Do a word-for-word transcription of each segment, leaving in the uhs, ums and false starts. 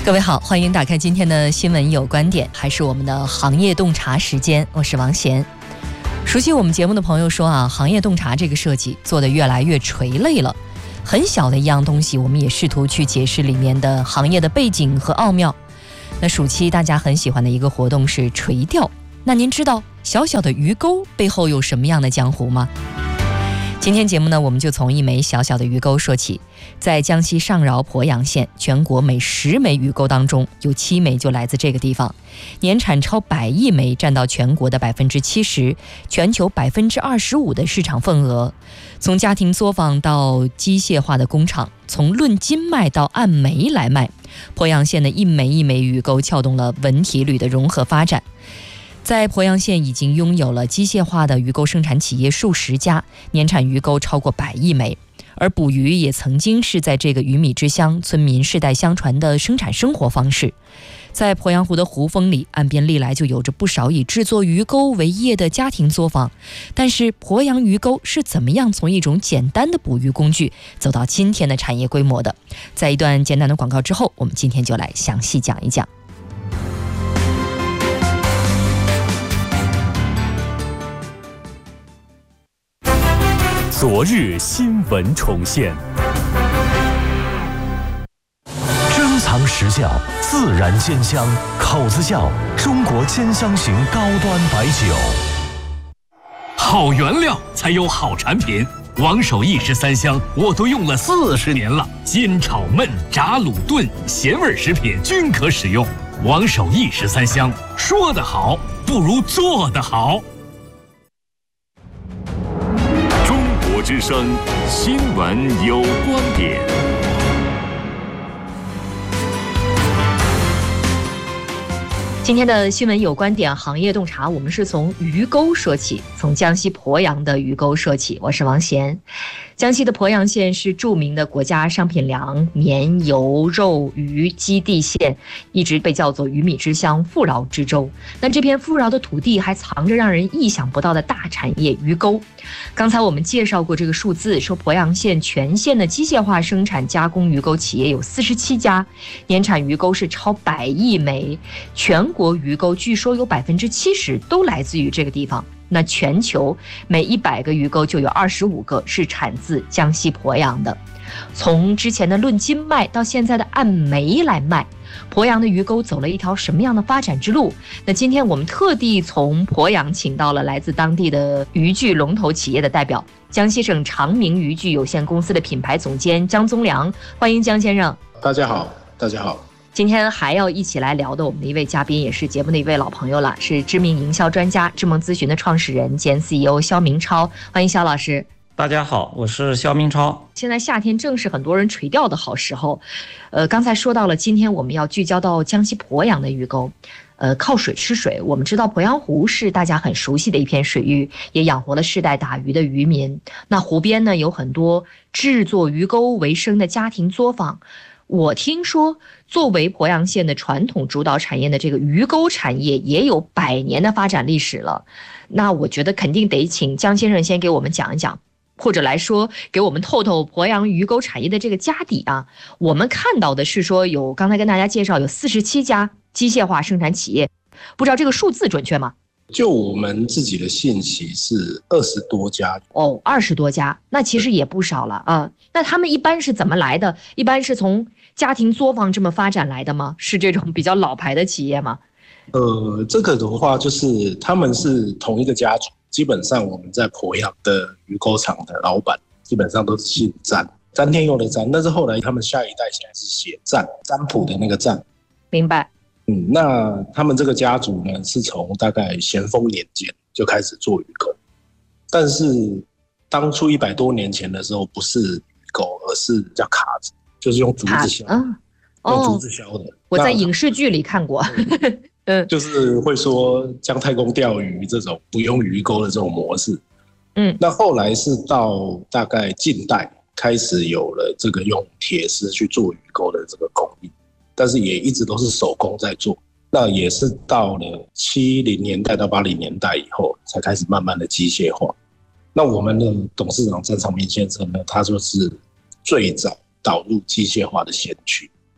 各位好，欢迎打开今天的新闻有观点，还是我们的行业洞察时间，我是王贤。熟悉我们节目的朋友说啊，行业洞察这个设计做得越来越垂类了，很小的一样东西，我们也试图去解释里面的行业的背景和奥妙。那暑期大家很喜欢的一个活动是垂钓，那您知道小小的鱼钩背后有什么样的江湖吗？今天节目呢，我们就从一枚小小的鱼钩说起。在江西上饶鄱阳县，全国每十枚鱼钩当中有七枚就来自这个地方，年产超百亿枚，占到全国的百分之七十，全球百分之二十五的市场份额。从家庭作坊到机械化的工厂，从论斤卖到按枚来卖，鄱阳县的一枚一枚鱼钩撬动了文体旅的融合发展。在鄱阳县已经拥有了机械化的鱼钩生产企业数十家，年产鱼钩超过百亿枚。而捕鱼也曾经是在这个鱼米之乡村民世代相传的生产生活方式。在鄱阳湖的湖风里，岸边历来就有着不少以制作鱼钩为业的家庭作坊。但是鄱阳鱼钩是怎么样从一种简单的捕鱼工具走到今天的产业规模的？在一段简短的广告之后，我们今天就来详细讲一讲。 昨日新闻重现，珍藏实窖，自然鲜香，口子窖，中国兼香型高端白酒。 好原料才有好产品，王守义十三香我都用了四十年了，煎炒焖炸卤炖咸味食品均可使用。王守义十三香，说得好不如做得好。 之声新闻有观点。 今天的新闻有观点行业洞察，我们是从鱼钩说起，从江西鄱阳的鱼钩说起。我是王贤。江西的鄱阳县是著名的国家商品粮、棉、油、肉、鱼基地县，一直被叫做鱼米之乡、富饶之州。那这片富饶的土地还藏着让人意想不到的大产业——鱼钩。刚才我们介绍过这个数字，说鄱阳县全县的机械化生产加工鱼钩企业有四十七家，年产鱼钩是超百亿枚，全国鱼钩据说有百分之七十都来自于这个地方。那全球每一百个鱼钩就有二十五个是产自江西鄱阳的。从之前的论斤卖到现在的按枚来卖，鄱阳的鱼钩走了一条什么样的发展之路？那今天我们特地从鄱阳请到了来自当地的渔具龙头企业的代表，江西省长明渔具有限公司的品牌总监江宗良，欢迎江先生。 大家好，大家好。 今天还要一起来聊的我们的一位嘉宾，也是节目的一位老朋友了，是知名营销专家智梦咨询的创始人兼 C E O 肖明超，欢迎肖老师。 大家好，我是肖明超。 现在夏天正是很多人垂钓的好时候，呃，刚才说到了，今天我们要聚焦到江西鄱阳的鱼钩。呃，靠水吃水，我们知道鄱阳湖是大家很熟悉的一片水域，也养活了世代打鱼的渔民。那湖边呢，有很多制作鱼钩为生的家庭作坊。我听说，作为鄱阳县的传统主导产业的这个鱼钩产业，也有百年的发展历史了。那我觉得肯定得请江先生先给我们讲一讲，或者来说给我们透透鄱阳鱼钩产业的这个家底啊。我们看到的是说有，刚才跟大家介绍有四十七家机械化生产企业，不知道这个数字准确吗？ 就我们自己的信息是二十多家哦，二十多家，那其实也不少了啊。那他们一般是怎么来的？一般是从家庭作坊这么发展来的吗？是这种比较老牌的企业吗？ 呃，这个的话就是他们是同一个家族，基本上我们在鄱阳的鱼钩厂的老板基本上都是姓詹，詹天佑的詹，但是后来他们下一代现在是写占，占卜的那个占。 明白。 嗯，那他们这个家族呢，是从大概咸丰年间就开始做鱼钩，但是当初一百多年前的时候，不是鱼钩，而是叫卡子，就是用竹子削，嗯，用竹子削的。 我在影视剧里看过， 嗯，就是会说姜太公钓鱼这种不用鱼钩的这种模式，嗯，那后来是到大概近代开始有了这个用铁丝去做鱼钩的这个工艺。但是也一直都是手工在做，那也是到了七零年代到八零年代以后，才开始慢慢的机械化。那我们的董事长詹长明先生呢，他就是最早导入机械化的先驱。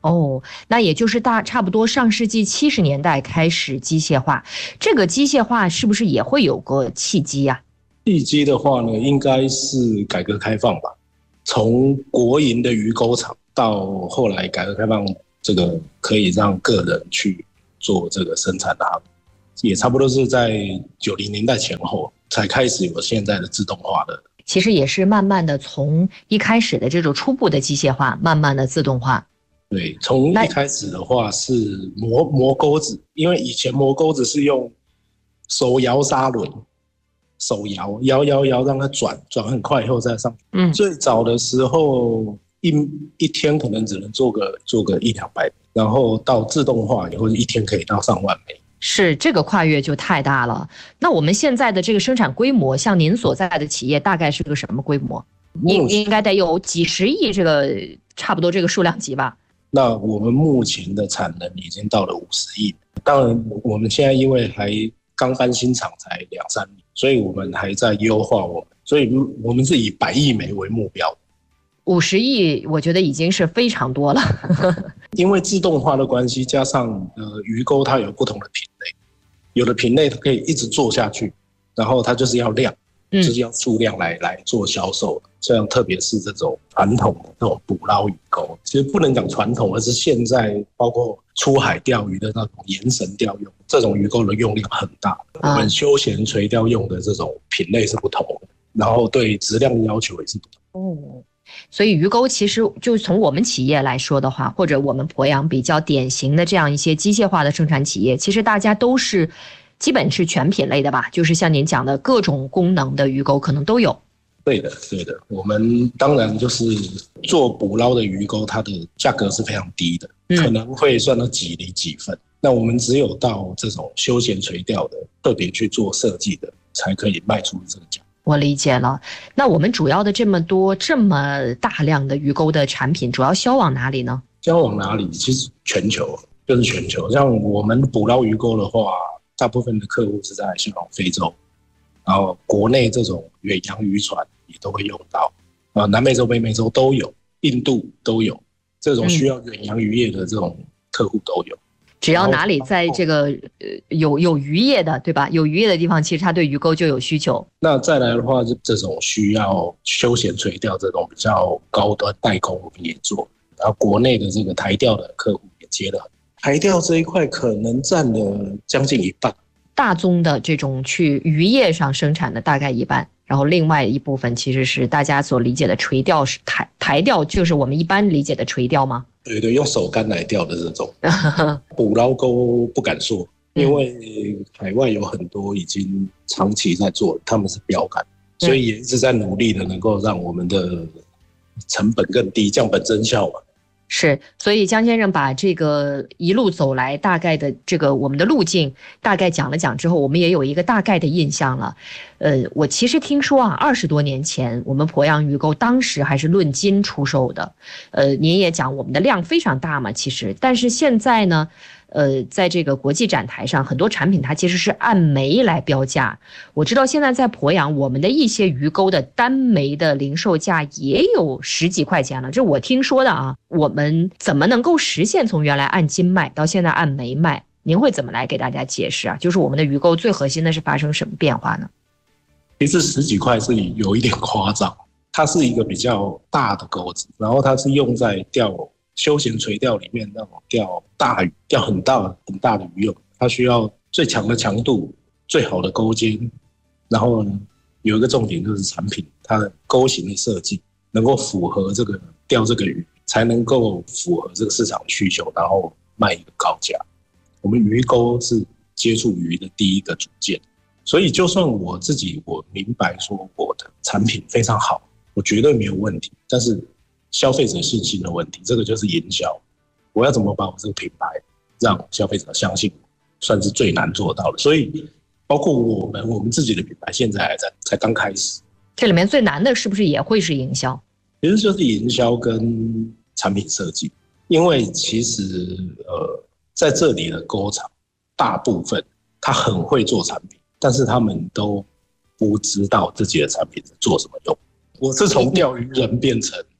哦，那也就是大差不多上世纪七十年代开始机械化，这个机械化是不是也会有个契机啊？ 契机的话呢，应该是改革开放吧。从国营的鱼钩厂到后来改革开放，这个可以让个人去做这个生产的行业，也差不多是在九零年代前后才开始有现在的自动化的。 其实也是慢慢的从一开始的这种初步的机械化，慢慢的自动化。 对，从一开始的话是磨磨钩子，因为以前磨钩子是用手摇砂轮，手摇摇摇摇让它转转很快以后再上去。嗯，最早的时候一一天可能只能做个做个一两百，然后到自动化以后一天可以到上万枚。 是，这个跨越就太大了。那我们现在的这个生产规模，像您所在的企业大概是个什么规模？应应该得有几十亿，这个差不多这个数量级吧。 那我们目前的产能已经到了五十亿，当然我们现在因为还刚搬新厂才两三年，所以我们还在优化我们，所以我们是以百亿枚为目标。 五十亿我觉得已经是非常多了。 因为自动化的关系，加上呃鱼钩它有不同的品类，有的品类它可以一直做下去，然后它就是要量，嗯、就是要数量来来做销售。像特别是这种传统的这种捕捞鱼钩，其实不能讲传统，而是现在包括出海钓鱼的那种延绳钓用，这种鱼钩的用量很大。啊、我们休闲垂钓用的这种品类是不同的，然后对质量的要求也是不同。 哦，所以鱼钩其实就从我们企业来说的话，或者我们鄱阳比较典型的这样一些机械化的生产企业，其实大家都是基本是全品类的吧，就是像您讲的各种功能的鱼钩可能都有。 对的，对的，我们当然就是做捕捞的鱼钩，它的价格是非常低的，嗯、可能会算到几厘几分。那我们只有到这种休闲垂钓的，特别去做设计的，才可以卖出这个价。 我理解了。那我们主要的这么多这么大量的鱼钩的产品，主要销往哪里呢？ 销往哪里？其实全球就是全球。像我们捕捞鱼钩的话，大部分的客户是在像非洲，然后国内这种远洋渔船也都会用到，啊，南美洲、北美洲都有，印度都有，这种需要远洋渔业的这种客户都有。 只要哪里在这个呃有有渔业的，对吧？有渔业的地方，其实它对鱼钩就有需求。 那再来的话，就这种需要休闲垂钓这种比较高端代工，我们也做。然后国内的这个台钓的客户也接了，台钓这一块可能占了将近一半。 大宗的这种去渔业上生产的大概一半，然后另外一部分其实是大家所理解的垂钓，是台台钓，就是我们一般理解的垂钓吗？ 对对，用手竿来钓的这种捕捞钩不敢说，因为海外有很多已经长期在做，他们是标杆，所以也一直在努力的能够让我们的成本更低，降本增效嘛。 是，所以江先生把这个一路走来大概的这个我们的路径大概讲了讲之后，我们也有一个大概的印象了。呃，我其实听说啊，二十多年前我们鄱阳鱼钩当时还是论斤出售的。呃，您也讲我们的量非常大嘛，其实，但是现在呢，呃，在这个国际展台上，很多产品它其实是按枚来标价。我知道现在在鄱阳，我们的一些鱼钩的单枚的零售价也有十几块钱了，这我听说的啊。我们怎么能够实现从原来按斤卖到现在按枚卖？您会怎么来给大家解释啊？就是我们的鱼钩最核心的是发生什么变化呢？ 其实十几块是有一点夸张，它是一个比较大的钩子，然后它是用在钓休闲垂钓里面那种钓大鱼、钓很大很大的鱼用，它需要最强的强度、最好的钩尖，然后呢，有一个重点就是产品它的钩型的设计能够符合这个钓这个鱼，才能够符合这个市场需求，然后卖一个高价。我们鱼钩是接触鱼的第一个组件，所以就算我自己我明白说我的产品非常好，我绝对没有问题，但是消费者信心的问题，这个就是营销。我要怎么把我这个品牌让消费者相信我，算是最难做到的。所以包括我们我们自己的品牌现在还在才刚开始， 这里面最难的是不是也会是营销？ 其实就是营销跟产品设计，因为其实呃在这里的钩厂大部分他很会做产品，但是他们都不知道自己的产品是做什么用。我是从钓鱼人变成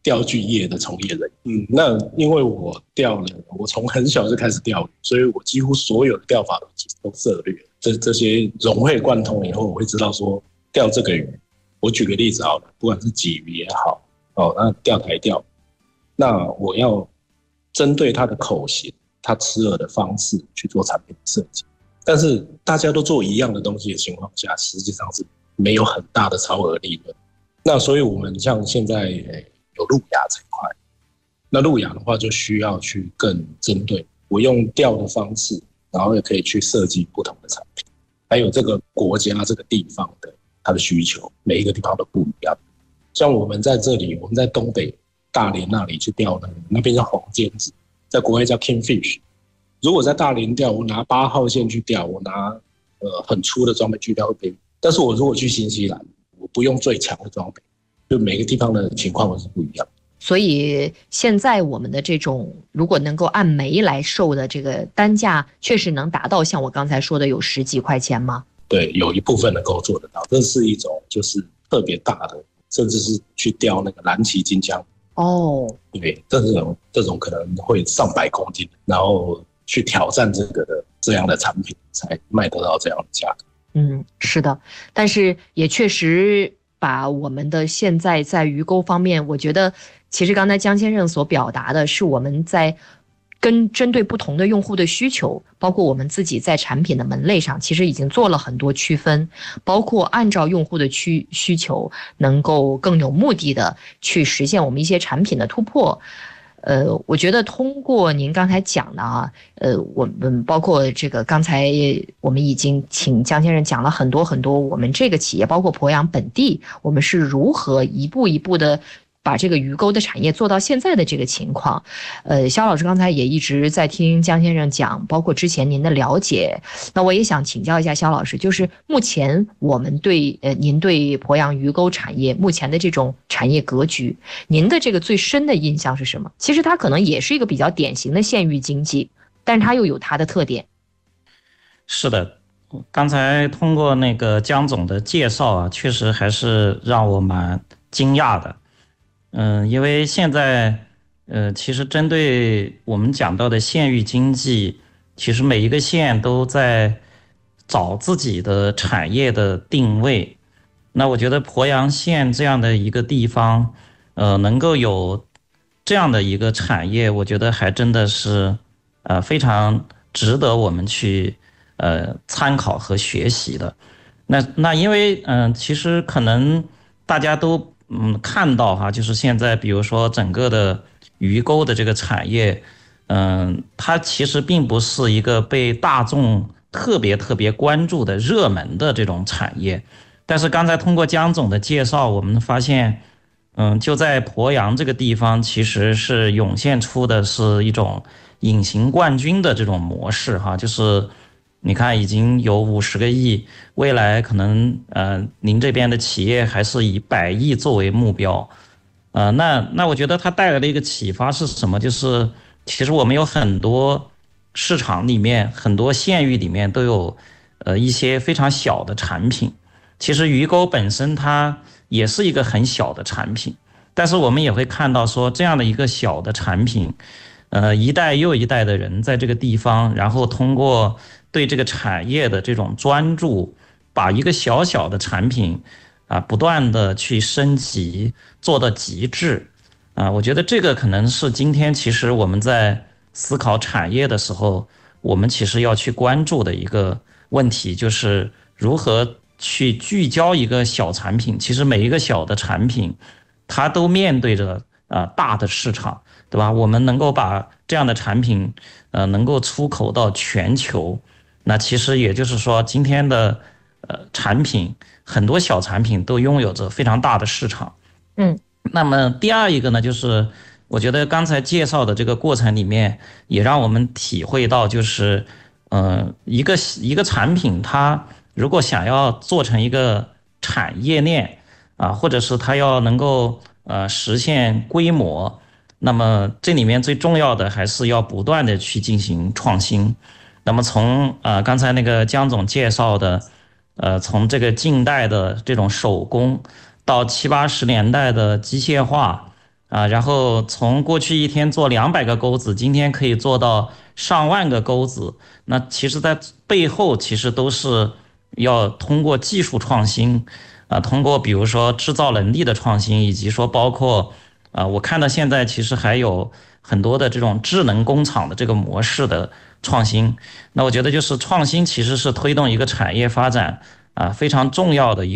钓具业的从业人。嗯，那因为我钓了，我从很小就开始钓鱼，所以我几乎所有的钓法都都涉猎。这这些融会贯通以后，我会知道说钓这个鱼。我举个例子好了，不管是鲫鱼也好，哦，那钓台钓，那我要针对它的口型、它吃饵的方式去做产品设计。但是大家都做一样的东西的情况下，实际上是没有很大的超额利润。那所以我们像现在有路亚这一块，那路亚的话就需要去更针对我用钓的方式，然后也可以去设计不同的产品，还有这个国家这个地方的它的需求，每一个地方都不一样。像我们在这里，我们在东北大连那里去钓那个，那边叫黄尖子，在国外叫 kingfish。如果在大连钓，我拿八号线去钓，我拿呃很粗的装备去钓会被。但是我如果去新西兰，我不用最强的装备，就每个地方的情况都是不一样。 所以现在我们的这种如果能够按枚来售的这个单价，确实能达到像我刚才说的有十几块钱吗？ 对，有一部分能够做得到，这是一种就是特别大的，甚至是去钓那个蓝鳍金枪。 哦， 对，这种这种可能会上百公斤，然后去挑战这个的这样的产品，才卖得到这样的价格。 嗯，是的，但是也确实把我们的现在在鱼钩方面，我觉得其实刚才江先生所表达的是我们在跟针对不同的用户的需求，包括我们自己在产品的门类上，其实已经做了很多区分，包括按照用户的需需求，能够更有目的的去实现我们一些产品的突破。呃，我觉得通过您刚才讲的啊，呃，我们包括这个刚才我们已经请江先生讲了很多很多，我们这个企业包括鄱阳本地，我们是如何一步一步的把这个鱼钩的产业做到现在的这个情况。呃，肖老师刚才也一直在听江先生讲，包括之前您的了解，那我也想请教一下肖老师，就是目前我们对呃您对鄱阳鱼钩产业目前的这种产业格局，您的这个最深的印象是什么？其实它可能也是一个比较典型的县域经济，但是它又有它的特点。 是的，刚才通过那个江总的介绍啊，确实还是让我蛮惊讶的。嗯，因为现在，呃，其实针对我们讲到的县域经济，其实每一个县都在找自己的产业的定位。那我觉得鄱阳县这样的一个地方，呃，能够有这样的一个产业，我觉得还真的是，呃，非常值得我们去呃参考和学习的。那那因为嗯、呃，其实可能大家都。嗯，看到哈，就是现在，比如说整个的鱼钩的这个产业，嗯，它其实并不是一个被大众特别特别关注的热门的这种产业。但是刚才通过江总的介绍，我们发现，嗯，就在鄱阳这个地方，其实是涌现出的是一种隐形冠军的这种模式哈，就是。你看，已经有五十个亿，未来可能呃，您这边的企业还是以百亿作为目标，呃，那那我觉得它带来的一个启发是什么？就是其实我们有很多市场里面，很多县域里面都有呃一些非常小的产品。其实鱼钩本身它也是一个很小的产品，但是我们也会看到说这样的一个小的产品，呃，一代又一代的人在这个地方，然后通过对这个产业的这种专注，把一个小小的产品啊，不断的去升级，做到极致啊，我觉得这个可能是今天其实我们在思考产业的时候，我们其实要去关注的一个问题，就是如何去聚焦一个小产品。其实每一个小的产品，它都面对着啊大的市场，对吧？我们能够把这样的产品，呃，能够出口到全球。那其实也就是说，今天的呃产品，很多小产品都拥有着非常大的市场。 嗯， 那么第二一个呢，就是我觉得刚才介绍的这个过程里面，也让我们体会到，就是呃一个一个产品，它如果想要做成一个产业链啊，或者是它要能够呃实现规模，那么这里面最重要的还是要不断的去进行创新。那么从呃刚才那个江总介绍的，呃从这个近代的这种手工，到七八十年代的机械化，啊、 啊，然后从过去一天做两百个钩子，今天可以做到上万个钩子。那其实在背后其实都是要通过技术创新啊，通过比如说制造能力的创新，以及说包括啊，我看到现在其实还有很多的这种智能工厂的这个模式的创新。那我觉得就是创新其实是推动一个产业发展啊非常重要的一